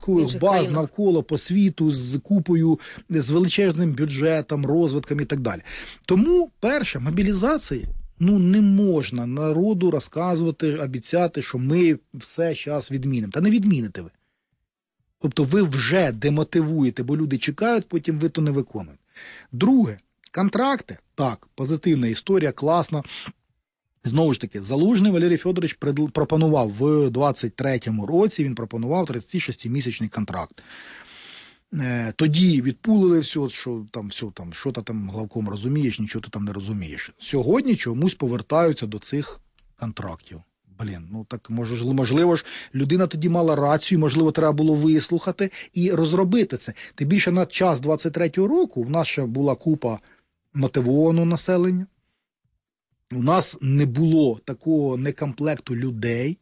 баз країнах навколо по світу з купою, з величезним бюджетом, розвитком і так далі. Тому, перше, мобілізація, не можна народу розказувати, обіцяти, що ми все зараз відмінимо. Та не відміните ви. Тобто ви вже демотивуєте, бо люди чекають, потім ви то не виконуєте. Друге, контракти, так, позитивна історія, класна. Знову ж таки, Залужний Валерій Федорович пропонував в 23-му році, він пропонував 36-місячний контракт. Тоді відпулили все, що ти там главком розумієш, нічого ти там не розумієш. Сьогодні чомусь повертаються до цих контрактів. Так можливо ж, людина тоді мала рацію, можливо, треба було вислухати і розробити це. Тим більше на час 23-го року в нас ще була купа мотивованого населення. У нас не було такого некомплекту людей,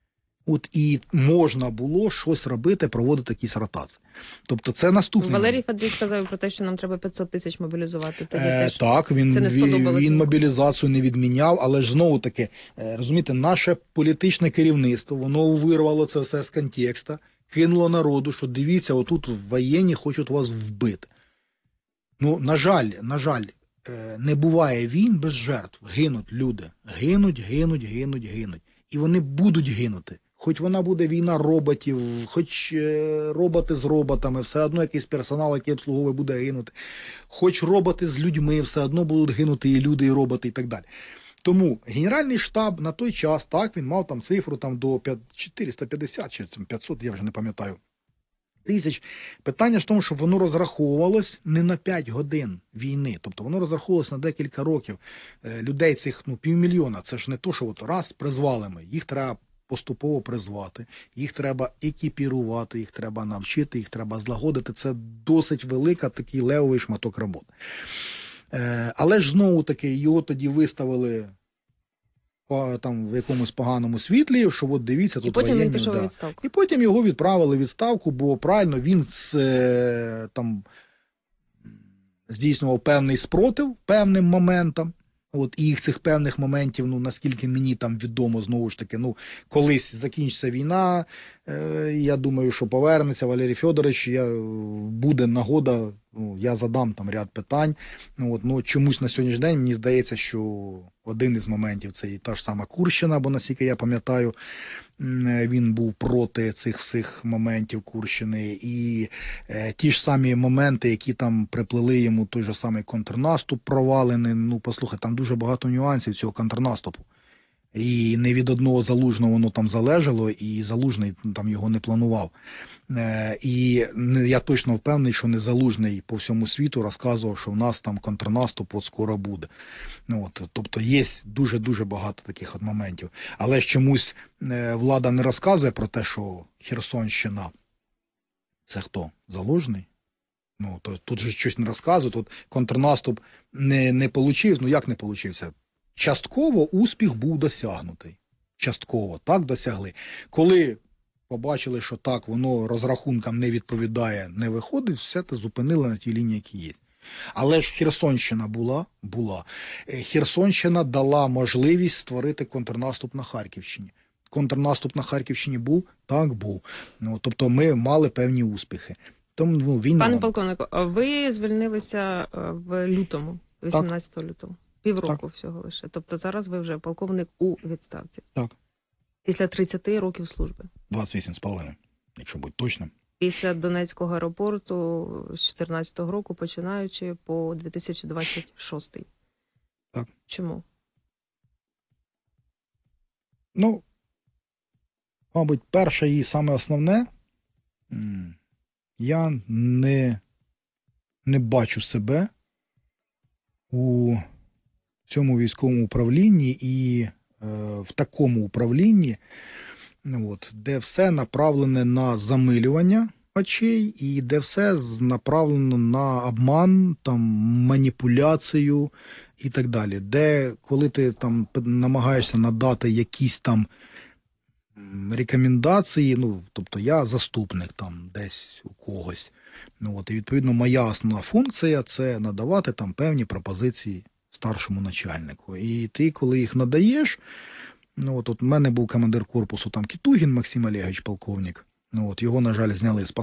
і можна було щось робити, проводити якісь ротації. Тобто це наступне. Валерій Федорович сказав про те, що нам треба 500 тисяч мобілізувати. Так, він мобілізацію не відміняв, але ж знову таки, розумієте, наше політичне керівництво, воно вирвало це все з контексту, кинуло народу, що дивіться, отут воєнні хочуть вас вбити. На жаль, не буває війн без жертв. Гинуть люди. Гинуть. І вони будуть гинути. Хоч вона буде війна роботів, хоч роботи з роботами, все одно якийсь персонал, який обслуговує, буде гинути. Хоч роботи з людьми, все одно будуть гинути і люди, і роботи, і так далі. Тому Генеральний штаб на той час, так, він мав там цифру до 450 чи 500, я вже не пам'ятаю, тисяч. Питання в тому, що воно розраховувалось не на 5 годин війни. Тобто воно розраховувалось на декілька років. Людей цих 500 000, це ж не то, що раз призвали ми. Їх треба поступово призвати, їх треба екіпірувати, їх треба навчити, їх треба злагодити. Це досить велика такий левовий шматок роботи. Але ж знову таки його тоді виставили в якомусь поганому світлі, що от дивіться, тут воєнні. І потім він пішов у відставку. І потім його відправили у відставку, бо правильно він здійснював певний спротив певним моментам. І їх цих певних моментів, наскільки мені там відомо, знову ж таки, колись закінчиться війна, я думаю, що повернеться Валерій Федорович, буде нагода, я задам там ряд питань. Чомусь на сьогоднішній день мені здається, що один із моментів це і та ж сама Курщина, бо наскільки я пам'ятаю, він був проти цих всіх моментів Курщини. І ті ж самі моменти, які там приплили йому, той же самий контрнаступ провалений. Послухай, там дуже багато нюансів цього контрнаступу. І не від одного Залужного воно там залежало, і Залужний там його не планував. І я точно впевнений, що не Залужний по всьому світу розказував, що в нас там контрнаступ скоро буде. Тобто є дуже-дуже багато таких моментів. Але ж чомусь влада не розказує про те, що Херсонщина – це хто? Залужний? Тут же щось не розказують. Тут контрнаступ не получився. Як не получився? Частково успіх був досягнутий. Частково, так, досягли. Коли побачили, що так, воно розрахункам не відповідає, не виходить, все це зупинили на тій лінії, які є. Але ж Херсонщина була. Херсонщина дала можливість створити контрнаступ на Харківщині. Контрнаступ на Харківщині був? Так, був. Тобто ми мали певні успіхи. Тому війна... Пане полковнику, ви звільнилися в лютому, 18 лютого. Півроку всього лише. Тобто зараз ви вже полковник у відставці. Так. Після 30 років служби. 28,5, якщо бути точним. Після Донецького аеропорту з 2014 року, починаючи по 2026. Так. Чому? Мабуть, перше і саме основне, я не бачу себе у цьому військовому управлінні і в такому управлінні, де все направлене на замилювання очей і де все направлено на обман, маніпуляцію і так далі. Де, коли ти там намагаєшся надати якісь там рекомендації, тобто я заступник там десь у когось, і відповідно моя основна функція – це надавати там певні пропозиції старшому начальнику. І ти, коли їх надаєш, от у мене був командир корпусу там Кітугін Максим Олегович, полковник, От, його, на жаль, зняли з посади.